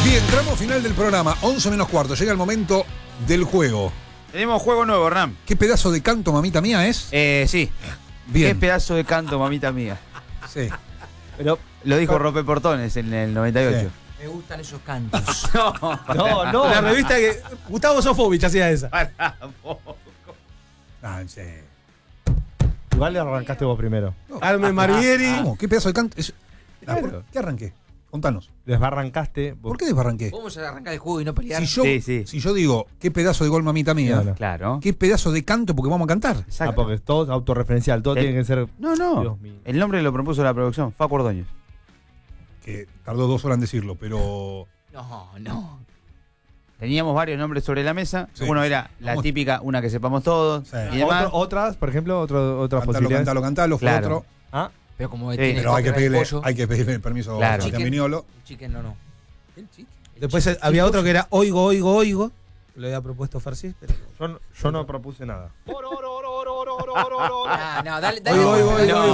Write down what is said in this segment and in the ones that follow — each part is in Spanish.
Bien, tramo final del programa, 11 menos cuarto. Llega el momento del juego. Tenemos juego nuevo, Hernán. ¿Qué pedazo de canto, mamita mía, es? Sí. Bien. Qué pedazo de canto, mamita mía. Sí. Pero lo dijo Rope Portones en el 98. Sí. Me gustan esos cantos. No. La revista que. Gustavo Sofovich hacía esa. Ah, sí. Igual le arrancaste vos primero. No. Armen Marvieri. ¿Cómo? ¿Qué pedazo de canto? Claro. ¿Por qué arranqué? Contanos. Desbarrancaste. ¿Por qué desbarranqué? Vamos a arrancar el juego y no pelear. Si yo digo, qué pedazo de gol, mamita mía, Claro. qué pedazo de canto, porque vamos a cantar. Exacto. porque todo es autorreferencial, todo tiene que ser. No. Dios mío. El nombre lo propuso la producción, Facu Ordóñez. Que tardó 2 horas en decirlo, pero... No. Teníamos varios nombres sobre la mesa. Sí. Uno era la Vamos. típica, una que sepamos todos. Sí. Y demás. Otras, por ejemplo, otras posibilidades. Cantalo, fue Claro. otro. Ah, Pero como Sí, tiene Pero hay que copyright pedirle permiso Claro. a Caminiolo. el chicken no. El chicken. Después había otro que era Oigo. Lo había propuesto Farsis, pero. yo no propuse nada. No, dale. Oigo.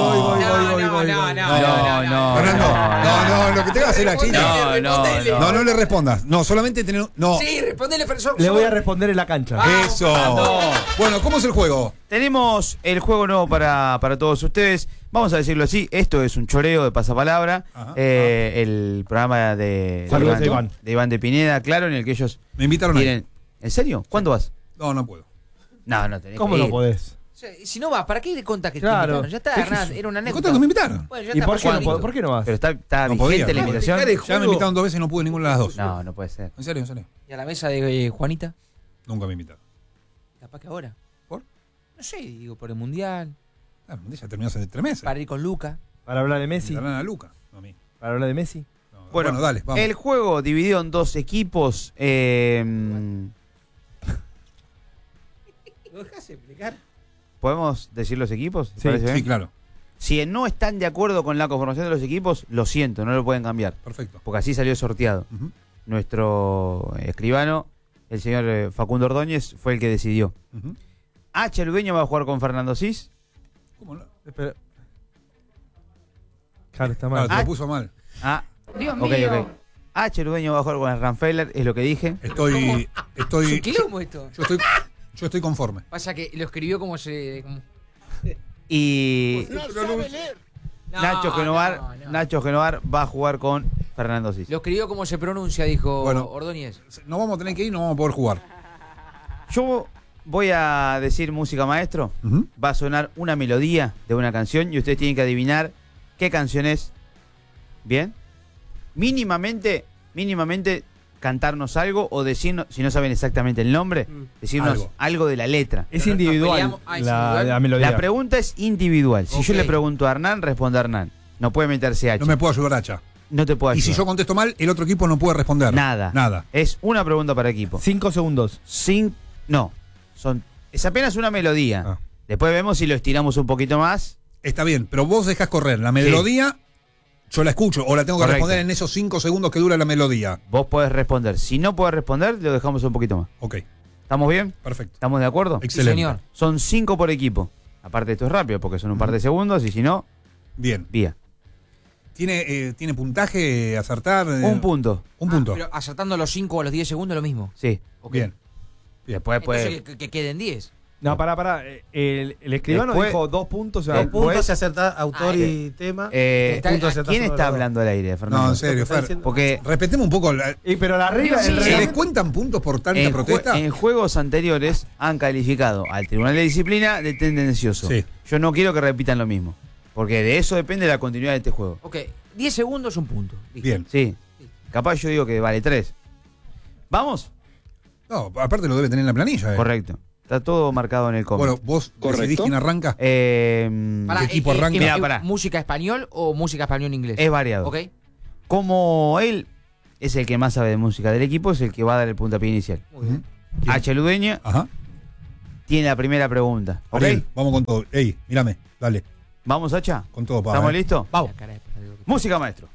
No, lo que te va a hacer la chica. No le respondas. No, solamente tener. No. Sí, respondele, Ferson. Le voy a responder en la cancha. Eso. Bueno, ¿cómo es el juego? Tenemos el juego nuevo para todos ustedes. Vamos a decirlo así, esto es un choreo de pasapalabra. Ajá. El programa de Saludos a Iván. de Iván de Pineda, claro, en el que ellos Me invitaron ahí. tienen... ¿En serio? ¿Cuándo vas? No puedo. No tenés ¿Cómo que no ir. podés? Si no vas, ¿para qué le contás que Claro. te invitaron? Ya está, ¿Qué Hernán, quiso? era una ¿Me anécdota. contaron que me invitaron? Bueno, ya ¿Y está, por qué no vas? Pero está No vigente podía. la invitación. Ya me invitaron 2 veces y no pude ninguna de las dos. No puede ser. En serio. ¿Y a la mesa de Juanita? Nunca me invitaron. Capaz que ahora. ¿Por? No sé, digo, por el mundial. Ah, ya terminó hace 3 meses. Para ir con Luca. Para hablar de Messi. Invitaron a Luca, no a mí. Para hablar de Messi. No. Bueno, Dale, vamos. El juego dividido en 2 equipos. ¿Lo dejás explicar? ¿Podemos decir los equipos? ¿Te Sí, parece bien? Sí, claro. Si no están de acuerdo con la conformación de los equipos, lo siento, no lo pueden cambiar. Perfecto. Porque así salió sorteado. Ujú. Nuestro escribano, el señor Facundo Ordóñez, fue el que decidió. Ujú. H. Ludeño va a jugar con Fernando Cis. ¿Cómo no? Espera. Claro, está Claro, mal. te lo puso mal. Dios Ok. H. Ludeño va a jugar con Hernán Feiler, es lo que dije. Estoy. ¿Es un quilombo esto? Yo estoy conforme. Pasa que lo escribió como se... Y Nacho Genovar, no. Nacho Genovar va a jugar con Fernando Cis. Lo escribió como se pronuncia, dijo Bueno. Ordóñez. No vamos a tener que ir, no vamos a poder jugar. Yo voy a decir música maestro. Ujú. Va a sonar una melodía de una canción y ustedes tienen que adivinar qué canción es. ¿Bien? Mínimamente cantarnos algo o decirnos, si no saben exactamente el nombre, decirnos algo de la letra. Es Pero nos individual peleamos. Ah, es individual. la melodía. La pregunta es individual. Si yo Ok. le pregunto a Hernán, responde Hernán. No puede meterse H. No me puedo ayudar, Hacha. No te puedo Y ayudar. si yo contesto mal, el otro equipo no puede responder. Nada. Es una pregunta para equipo. 5 segundos. Es apenas una melodía. Ah. Después vemos si lo estiramos un poquito más. Está bien, pero vos dejás correr la melodía, yo la escucho, o la tengo que Correcto. responder en esos 5 segundos que dura la melodía. Vos podés responder. Si no podés responder, lo dejamos un poquito más. Ok, ¿Estamos bien? perfecto. ¿Estamos de acuerdo? Excelente. señor. Son 5 por equipo. Aparte esto es rápido porque son un par de segundos y si no, Bien. vía. ¿Tiene puntaje acertar? Un punto. Un punto. Pero acertando los 5 o los 10 segundos, lo mismo. Sí. Bien. Después puede... Entonces que queden 10. No, pará. El escribano Después- dijo 2 puntos. O sea, Dos Después- puntos se acerta autor y tema. Puntos acertados ¿Quién sobre está los hablando al aire, Fernando? No, en serio, Está Fer. diciendo- Porque Respetemos un poco. pero la regla. Sí, ¿Se les cuentan puntos por tanta en, protesta? en juegos anteriores han calificado al Tribunal de Disciplina de tendencioso. Sí. Yo no quiero que repitan lo mismo. Porque de eso depende la continuidad de este juego. Ok, 10 segundos, un punto. Listo. Bien. Sí. Capaz yo digo que vale 3. ¿Vamos? No, aparte lo debe tener en la planilla. Correcto. Está todo marcado en el cómic. Bueno, vos decidís quién arranca. Pará, ¿Qué equipo arranca? Mirá, pará. ¿Música español o música español-inglés? Es variado. Ok. Como él es el que más sabe de música del equipo, es el que va a dar el puntapié inicial. Muy bien. H. Ludeña Ajá. tiene la primera pregunta. ¿Ok? Ariel, vamos con todo. Ey, mírame, dale. ¿Vamos, Hacha? Con todo, pa. ¿Estamos listos? Vamos. La cara de perdido que- Música, maestro.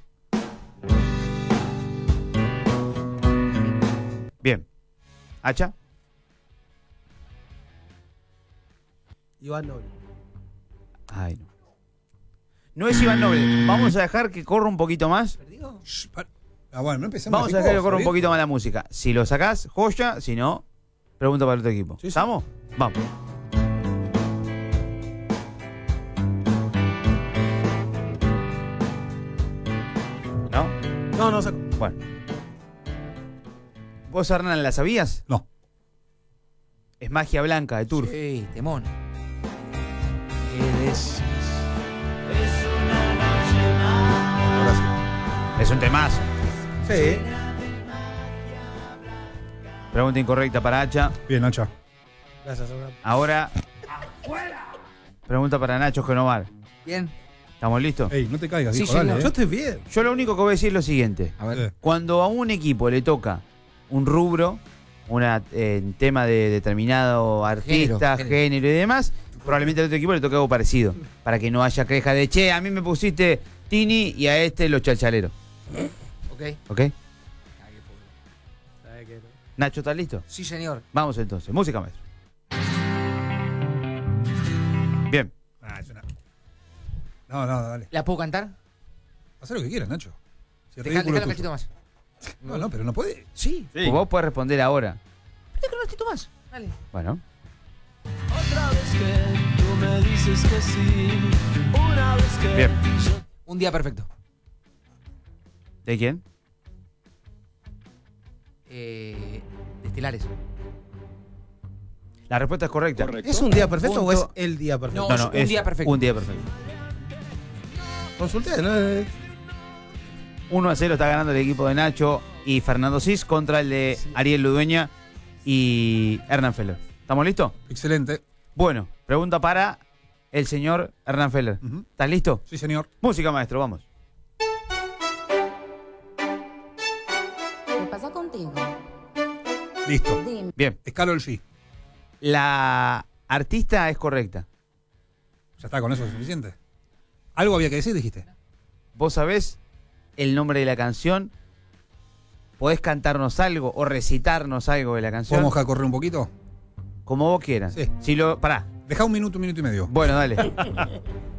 Bien. ¿Hacha? Iván Noble. Ay, no. No es Iván Noble. Vamos a dejar que corra un poquito más. ¿Perdido? Shh, bueno, no empecemos Vamos así a dejar que cosas, corra un ¿viste? poquito más la música. Si lo sacás, joya. Si no, pregunta para el otro equipo. Sí, sí. ¿Estamos? Vamos. ¿No? No saco. Bueno. ¿Vos, Hernán, la sabías? No. Es Magia Blanca de Turf. Sí, temón. Ahora sí. Es un temazo. Sí. Pregunta incorrecta para Hacha. Bien, Nacha. Gracias, Hernán. Ahora. Pregunta para Nacho Genomar. Bien. ¿Estamos listos? Ey, no te caigas, Sí, hijo, señor. dale. Yo estoy bien. Yo lo único que voy a decir es lo siguiente. A ver. Eh, Cuando a un equipo le toca un rubro, un tema de determinado artista, Género. género y demás, probablemente al otro equipo le toque algo parecido. Para que no haya queja de, che, a mí me pusiste Tini y a este los chalchaleros. Ok. ¿Ok? Nacho, ¿estás listo? Sí, señor. Vamos entonces. Música, maestro. Bien. es una... No, dale. ¿La puedo cantar? Haz lo que quieras, Nacho. Si es Dejá ridículo un tuyo. cachito más. No, pero no puede. Sí. Vos podés responder ahora. Déjalo un cachito más. Dale. Bueno. Otra vez que tú me dices que sí, una vez que Bien. Un día perfecto. ¿De quién? Estelares. La respuesta es correcta. ¿Es un día perfecto Punto. o es el día perfecto? No, No, es un día perfecto. Un día perfecto. Consulté, ¿no? 1-0 está ganando el equipo de Nacho y Fernando Cis contra el de Ariel Ludueña y Hernán Feller. ¿Estamos listos? Excelente. Bueno, pregunta para el señor Hernán Feller. Ujú. ¿Estás listo? Sí, señor. Música, maestro, vamos. ¿Qué pasa contigo? Listo. Dime. Bien. Es Karol G. La artista es correcta. Ya está, con eso es suficiente. Algo había que decir, dijiste. ¿Vos sabés el nombre de la canción? ¿Podés cantarnos algo o recitarnos algo de la canción? ¿Podemos dejar correr un poquito? Como vos quieras. Sí. Pará. Deja un minuto y medio. Bueno, dale.